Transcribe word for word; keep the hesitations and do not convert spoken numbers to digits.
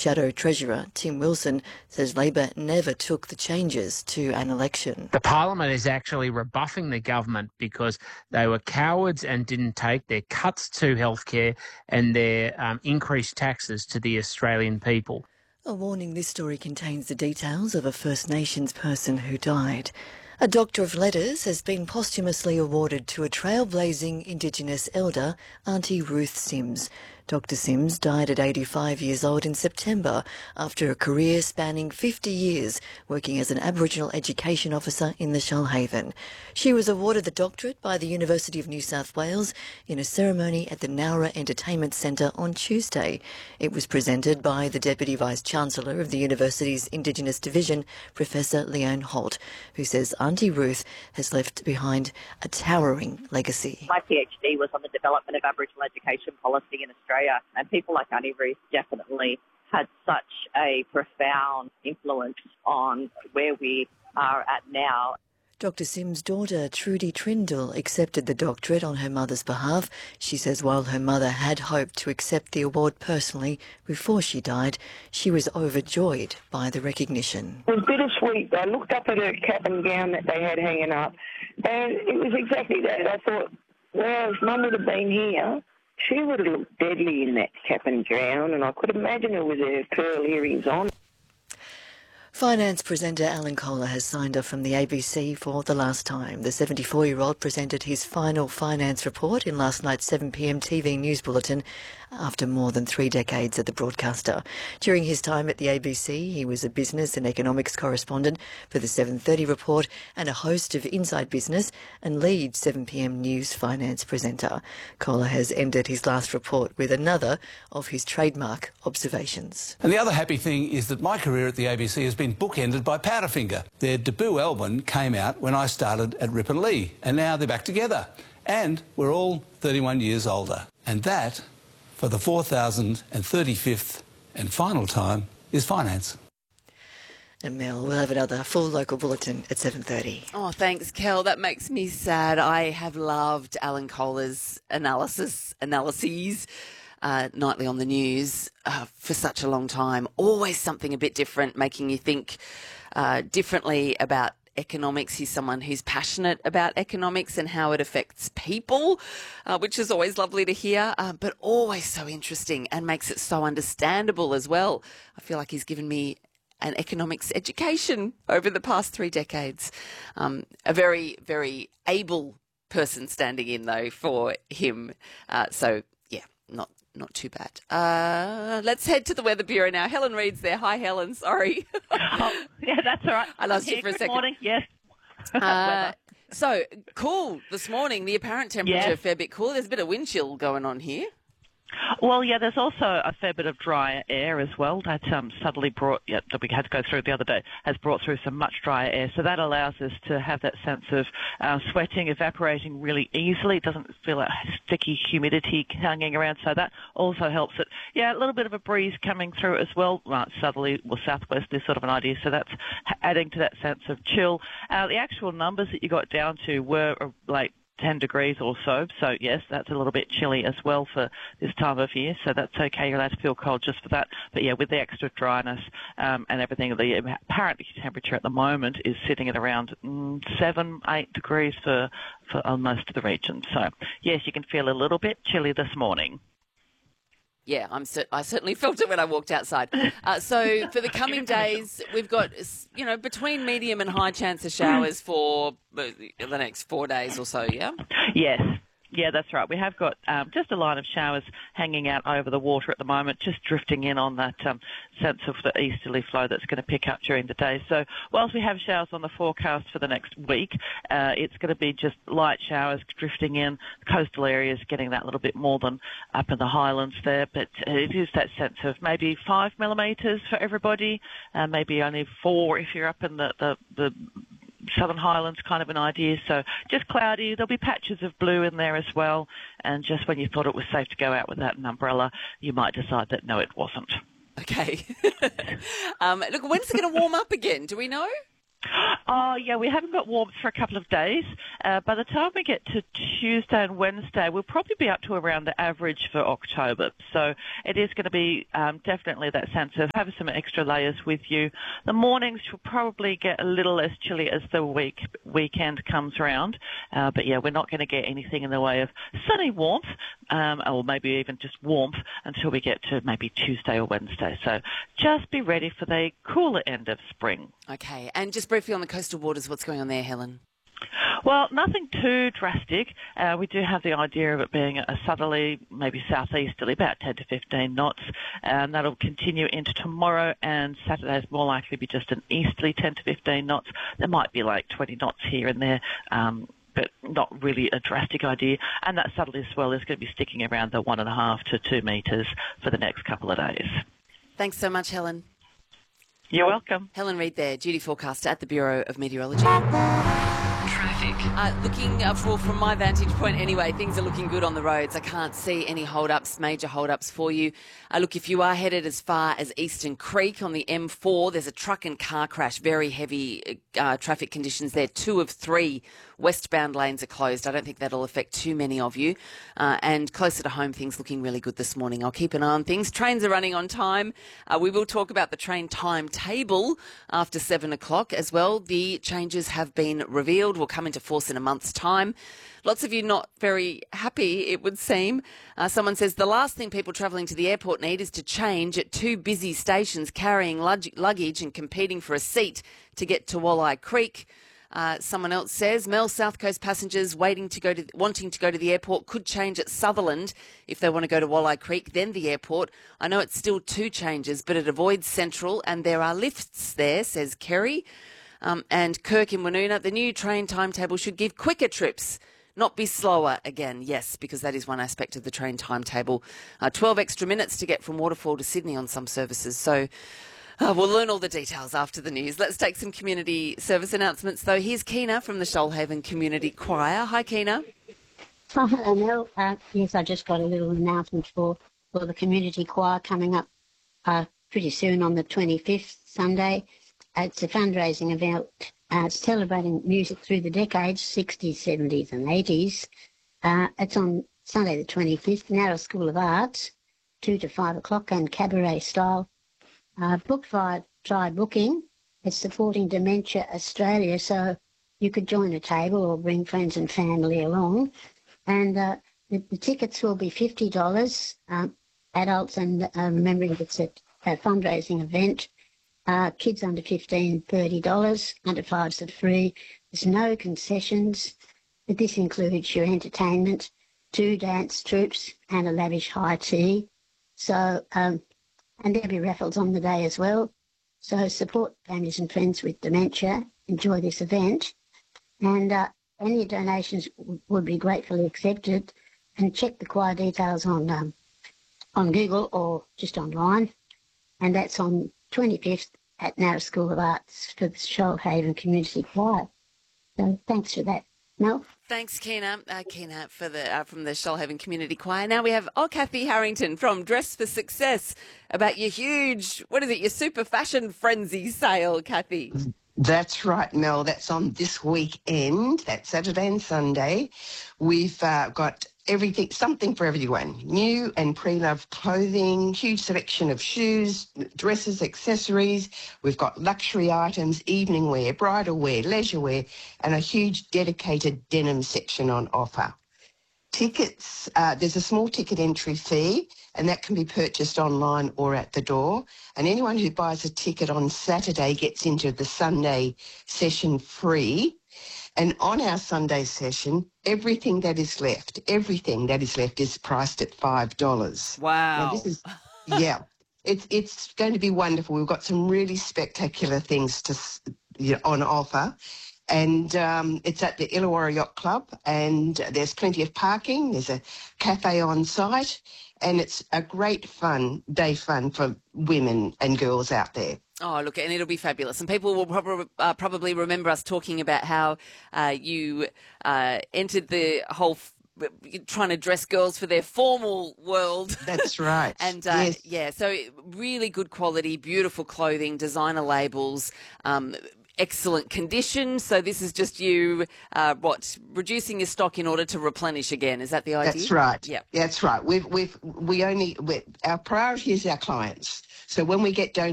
Shadow Treasurer Tim Wilson says Labor never took the changes to an election. The Parliament is actually rebuffing the government because they were cowards and didn't take their cuts to healthcare and their um, increased taxes to the Australian people. A warning: this story contains the details of a First Nations person who died. A Doctor of Letters has been posthumously awarded to a trailblazing Indigenous elder, Auntie Ruth Sims. Doctor Sims died at eighty-five years old in September after a career spanning fifty years working as an Aboriginal education officer in the Shoalhaven. She was awarded the doctorate by the University of New South Wales in a ceremony at the Nowra Entertainment Centre on Tuesday. It was presented by the Deputy Vice-Chancellor of the university's Indigenous Division, Professor Leone Holt, who says Auntie Ruth has left behind a towering legacy. My PhD was on the development of Aboriginal education policy in Australia. And people like Auntie Ruth definitely had such a profound influence on where we are at now. Doctor Sims' daughter, Trudy Trindle, accepted the doctorate on her mother's behalf. She says while her mother had hoped to accept the award personally before she died, she was overjoyed by the recognition. It was bittersweet. I looked up at her cap and gown that they had hanging up, and it was exactly that. I thought, well, if Mum would have been here, she would have looked deadly in that cap and gown, and I could imagine her with her pearl earrings on. Finance presenter Alan Kohler has signed off from the A B C for the last time. The seventy-four-year-old presented his final finance report in last night's seven p m T V news bulletin after more than three decades at the broadcaster. During his time at the A B C, he was a business and economics correspondent for the seven thirty report and a host of Inside Business and lead seven p m news finance presenter. Kohler has ended his last report with another of his trademark observations. And the other happy thing is that my career at the A B C has been bookended by Powderfinger. Their debut album came out when I started at Rip and Lee, and now they're back together. And we're all thirty-one years older. And that, for the four thousand thirty-fifth and final time, is finance. And Mel, we'll have another full local bulletin at seven thirty. Oh, thanks, Kel. That makes me sad. I have loved Alan Kohler's analysis, analyses, uh, nightly on the news uh, for such a long time. Always something a bit different, making you think uh, differently about economics. He's someone who's passionate about economics and how it affects people, uh, which is always lovely to hear, uh, but always so interesting and makes it so understandable as well. I feel like he's given me an economics education over the past three decades. Um, a very, very able person standing in, though, for him. Uh, so, yeah, not not too bad. Uh, let's head to the Weather Bureau now. Helen Reid's there. Hi, Helen. Sorry. Oh, yeah, that's all right. I lost you for a Good second. morning. Yes. Uh, so, cool this morning. The apparent temperature Yes. a fair bit cool. There's a bit of wind chill going on here. Well, yeah, there's also a fair bit of dry air as well that um, suddenly brought, yeah, that we had to go through the other day, has brought through some much drier air. So that allows us to have that sense of uh, sweating, evaporating really easily. It doesn't feel like sticky humidity hanging around. So that also helps it. Yeah, a little bit of a breeze coming through as well. Right, southerly or southwest is sort of an idea. So that's adding to that sense of chill. Uh, the actual numbers that you got down to were uh, like ten degrees or so. So, yes, that's a little bit chilly as well for this time of year. So that's okay. You're allowed to feel cold just for that. But, yeah, with the extra dryness um, and everything, the apparent temperature at the moment is sitting at around mm, seven, eight degrees for, for uh, most of the region. So, yes, you can feel a little bit chilly this morning. Yeah, I'm. Cer- I certainly felt it when I walked outside. Uh, so for the coming days, we've got, you know, between medium and high chance of showers for the next four days or so, yeah? Yes. Yeah, that's right. We have got um, just a line of showers hanging out over the water at the moment, just drifting in on that um, sense of the easterly flow that's going to pick up during the day. So whilst we have showers on the forecast for the next week, uh, it's going to be just light showers drifting in. Coastal areas getting that little bit more than up in the highlands there, but it is that sense of maybe five millimetres for everybody, uh, maybe only four if you're up in the, the, the Southern Highlands, kind of an idea. So just cloudy. There'll be patches of blue in there as well. And just when you thought it was safe to go out without an umbrella, you might decide that no, it wasn't. Okay. um, look, when's it going to warm up again? Do we know? Oh, yeah, we haven't got warmth for a couple of days. Uh, by the time we get to Tuesday and Wednesday, we'll probably be up to around the average for October. So it is going to be um, definitely that sense of having some extra layers with you. The mornings will probably get a little less chilly as the week weekend comes around. Uh, but yeah, we're not going to get anything in the way of sunny warmth, um, or maybe even just warmth until we get to maybe Tuesday or Wednesday. So just be ready for the cooler end of spring. Okay, and just briefly on the coastal waters, what's going on there, Helen? Well, nothing too drastic. Uh, we do have the idea of it being a southerly, maybe southeasterly, about ten to fifteen knots, and that'll continue into tomorrow, and Saturday is more likely to be just an easterly ten to fifteen knots. There might be like twenty knots here and there, um, but not really a drastic idea. And that southerly swell is going to be sticking around the one and a half to two metres for the next couple of days. Thanks so much, Helen. You're welcome. Helen Reid there, duty forecaster at the Bureau of Meteorology. Traffic. Uh, looking uh, for, from my vantage point anyway, things are looking good on the roads. I can't see any hold-ups, major hold-ups for you. Uh, look, if you are headed as far as Eastern Creek on the M four, there's a truck and car crash, very heavy uh, traffic conditions there. Two of three westbound lanes are closed. I don't think that'll affect too many of you. Uh, and closer to home, things looking really good this morning. I'll keep an eye on things. Trains are running on time. Uh, we will talk about the train timetable after seven o'clock as well. The changes have been revealed, will come into force in a month's time. Lots of you not very happy, it would seem. Uh, someone says the last thing people travelling to the airport need is to change at two busy stations carrying lug- luggage and competing for a seat to get to Walleye Creek. Uh, someone else says Mel, South Coast passengers waiting to go to wanting to go to the airport could change at Sutherland if they want to go to Walleye Creek, then the airport. I know it's still two changes, but it avoids Central and there are lifts there, says Kerry. Um, and Kirk in Woonona, the new train timetable should give quicker trips, not be slower again. Yes, because that is one aspect of the train timetable. Uh, twelve extra minutes to get from Waterfall to Sydney on some services. So uh, we'll learn all the details after the news. Let's take some community service announcements, though. Here's Kina from the Shoalhaven Community Choir. Hi, Kina. Oh, hello, Mel. Uh, yes, I just got a little announcement for, for the community choir coming up uh, pretty soon on the twenty-fifth, Sunday. It's a fundraising event uh, celebrating music through the decades, sixties, seventies and eighties. Uh, it's on Sunday the twenty-fifth, Narra School of Arts, two to five o'clock and cabaret style. Uh, booked via Try Booking. It's supporting Dementia Australia, so you could join a table or bring friends and family along. And uh, the, the tickets will be fifty dollars, um, adults, and uh, remembering it's a, a fundraising event. Uh, kids under fifteen, thirty dollars, under fives are free. There's no concessions, but this includes your entertainment, two dance troupes and a lavish high tea. So, um, and there'll be raffles on the day as well. So support families and friends with dementia, enjoy this event, and uh, any donations w- would be gratefully accepted. And check the choir details on um, on Google or just online, and that's on twenty-fifth at Narra School of Arts for the Shoalhaven Community Choir. So thanks for that, Mel. Thanks, Kina. Uh, Kina for the uh, from the Shoalhaven Community Choir. Now we have oh Kathy Harrington from Dress for Success about your huge, what is it, your super fashion frenzy sale, Kathy. That's right, Mel. That's on this weekend, that Saturday and Sunday. We've uh, got everything, something for everyone. New and pre-loved clothing, huge selection of shoes, dresses, accessories. We've got luxury items, evening wear, bridal wear, leisure wear, and a huge dedicated denim section on offer. Tickets, uh, there's a small ticket entry fee, and that can be purchased online or at the door. And anyone who buys a ticket on Saturday gets into the Sunday session free. And on our Sunday session, everything that is left, everything that is left is priced at five dollars. Wow. Now this is, yeah, it's it's going to be wonderful. We've got some really spectacular things to you know, on offer. And um, it's at the Illawarra Yacht Club, and there's plenty of parking. There's a cafe on site, and it's a great fun, day fun for women and girls out there. Oh, look, and it'll be fabulous. And people will prob- uh, probably remember us talking about how uh, you uh, entered the whole f- trying to dress girls for their formal world. That's right. and, uh, yes. yeah, so really good quality, beautiful clothing, designer labels, um, excellent condition. So this is just you, uh, what, reducing your stock in order to replenish again. Is that the idea? That's right. Yeah. That's right. We've we've we only we our priority is our clients. So when we get donations,